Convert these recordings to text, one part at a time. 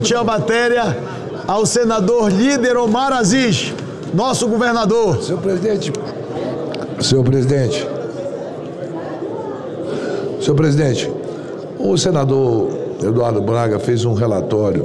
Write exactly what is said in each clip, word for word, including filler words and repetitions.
A matéria ao senador líder Omar Aziz, nosso governador. Senhor presidente, senhor presidente, senhor presidente, o senador Eduardo Braga fez um relatório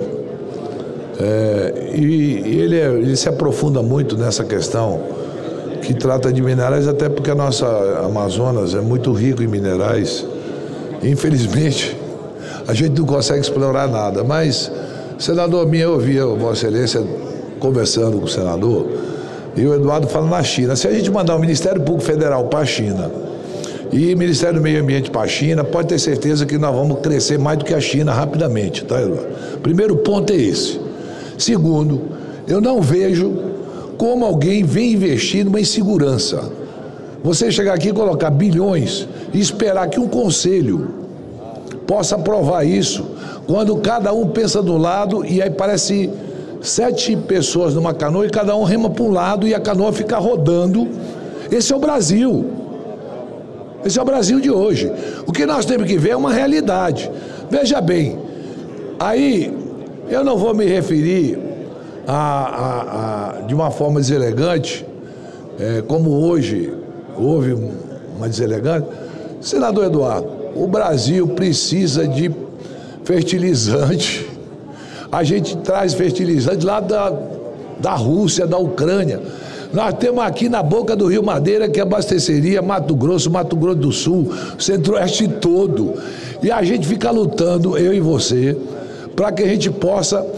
é, e, e ele, é, ele se aprofunda muito nessa questão que trata de minerais, até porque a nossa Amazonas é muito rico em minerais. Infelizmente, a gente não consegue explorar nada, mas... Senador, minha, eu ouvi a Vossa Excelência conversando com o senador e o Eduardo falando na China. Se a gente mandar o Ministério Público Federal para a China e o Ministério do Meio Ambiente para a China, pode ter certeza que nós vamos crescer mais do que a China rapidamente, tá, Eduardo? Primeiro ponto é esse. Segundo, eu não vejo como alguém vem investir numa insegurança. Você chegar aqui e colocar bilhões e esperar que um conselho possa aprovar isso, quando cada um pensa do lado e aí parece sete pessoas numa canoa e cada um rema para um lado e a canoa fica rodando. Esse é o Brasil. Esse é o Brasil de hoje. O que nós temos que ver é uma realidade. Veja bem, aí eu não vou me referir a, a, a, de uma forma deselegante, é, como hoje houve uma deselegante. Senador Eduardo, o Brasil precisa de fertilizante. A gente traz fertilizante lá da, da Rússia, da Ucrânia. Nós temos aqui na boca do Rio Madeira, que abasteceria Mato Grosso, Mato Grosso do Sul, Centro-Oeste todo. E a gente fica lutando, eu e você, para que a gente possa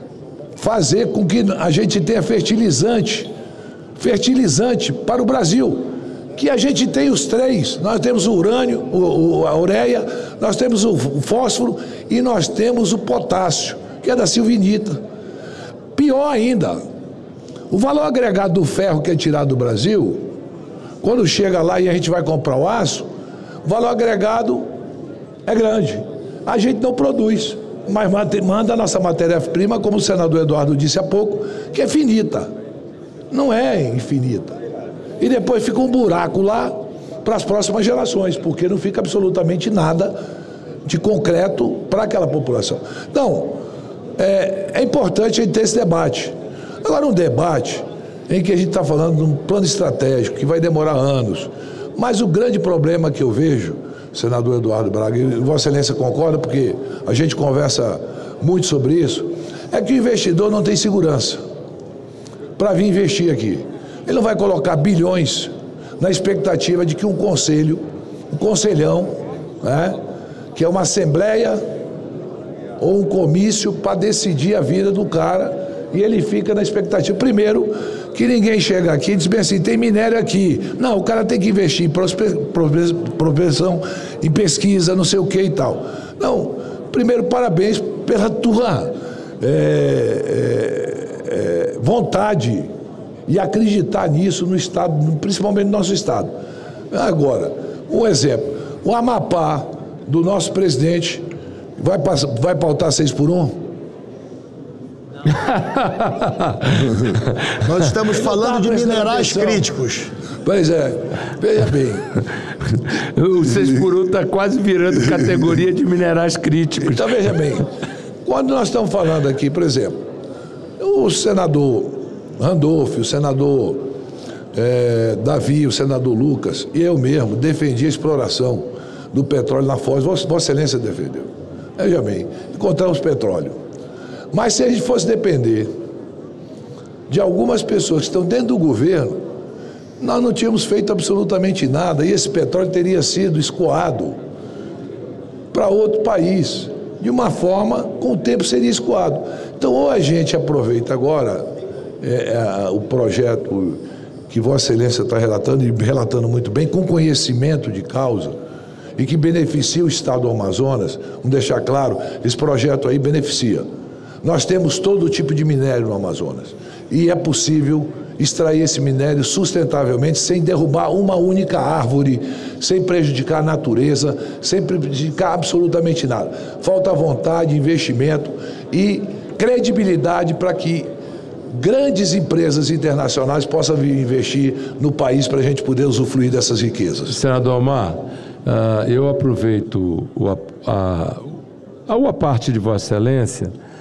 fazer com que a gente tenha fertilizante, fertilizante para o Brasil. Que a gente tem os três, nós temos o urânio, o, o, a ureia, nós temos o fósforo e nós temos o potássio, que é da silvinita. Pior ainda, o valor agregado do ferro que é tirado do Brasil, quando chega lá e a gente vai comprar o aço, o valor agregado é grande. A gente não produz, mas manda a nossa matéria-prima, como o senador Eduardo disse há pouco, que é finita, não é infinita. E depois fica um buraco lá para as próximas gerações, porque não fica absolutamente nada de concreto para aquela população. Então, é, é importante a gente ter esse debate. Agora, um debate em que a gente está falando de um plano estratégico que vai demorar anos, mas o grande problema que eu vejo, senador Eduardo Braga, e Vossa Excelência concorda, porque a gente conversa muito sobre isso, é que o investidor não tem segurança para vir investir aqui. Ele não vai colocar bilhões na expectativa de que um conselho, um conselhão, né, que é uma assembleia ou um comício para decidir a vida do cara, e ele fica na expectativa. Primeiro, que ninguém chega aqui e diz bem assim, tem minério aqui. Não, o cara tem que investir em propensão, em pesquisa, não sei o que e tal. Não, primeiro, parabéns pela tua é, é, é, vontade e acreditar nisso no Estado, principalmente no nosso Estado. Agora, um exemplo, o Amapá do nosso presidente vai, passar, vai pautar seis por um? Nós estamos falando de minerais críticos. Pois é, veja bem. O seis por um está quase virando categoria de minerais críticos. Então, veja bem, quando nós estamos falando aqui, por exemplo, o senador Randolfo, o senador é, Davi, o senador Lucas e eu mesmo defendi a exploração do petróleo na Foz. Vossa, Vossa Excelência defendeu. Veja bem, encontramos petróleo. Mas se a gente fosse depender de algumas pessoas que estão dentro do governo, nós não tínhamos feito absolutamente nada e esse petróleo teria sido escoado para outro país. De uma forma, com o tempo seria escoado. Então, ou a gente aproveita agora É, é, o projeto que Vossa Excelência está relatando, e relatando muito bem, com conhecimento de causa, e que beneficia o Estado do Amazonas. Vamos deixar claro, esse projeto aí beneficia. Nós temos todo tipo de minério no Amazonas, e é possível extrair esse minério sustentavelmente, sem derrubar uma única árvore, sem prejudicar a natureza, sem prejudicar absolutamente nada. Falta vontade, investimento e credibilidade para que grandes empresas internacionais possam vir investir no país para a gente poder usufruir dessas riquezas. Senador Omar, uh, eu aproveito o, a, a, a parte de Vossa Excelência